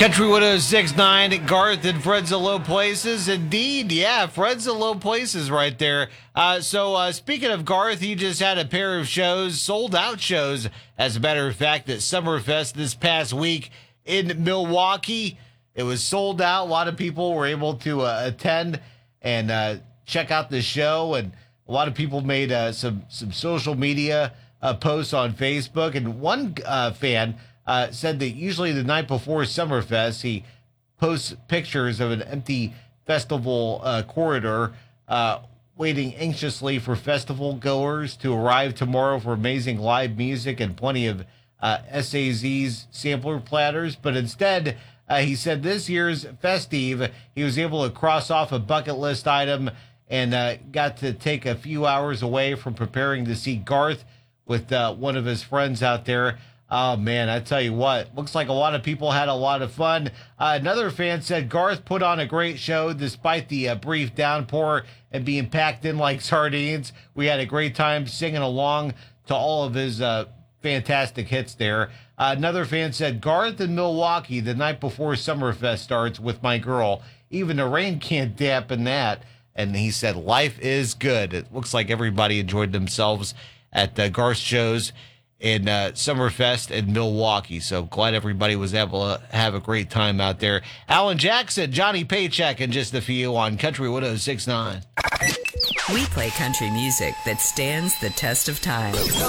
Country 106.9, Garth and Fred's at Low Places. Indeed, yeah, Fred's at Low Places right there. So speaking of Garth, he just had a pair of shows, sold out shows, as a matter of fact, at Summerfest this past week in Milwaukee. It was sold out. A lot of people were able to attend and check out the show, and a lot of people made some social media posts on Facebook, and one fan said that usually the night before Summerfest, he posts pictures of an empty festival corridor, waiting anxiously for festival goers to arrive tomorrow for amazing live music and plenty of SAZ's sampler platters. But instead, he said this year's Festive, he was able to cross off a bucket list item and got to take a few hours away from preparing to see Garth with one of his friends out there. Oh, man, I tell you what, looks like a lot of people had a lot of fun. Another fan said Garth put on a great show despite the brief downpour and being packed in like sardines. We had a great time singing along to all of his fantastic hits there. Another fan said, Garth in Milwaukee the night before Summerfest starts with my girl. Even the rain can't dampen that. And he said, life is good. It looks like everybody enjoyed themselves at Garth's shows in Summerfest in Milwaukee. So glad everybody was able to have a great time out there. Alan Jackson, Johnny Paycheck, and just a few on Country 106.9. We play country music that stands the test of time.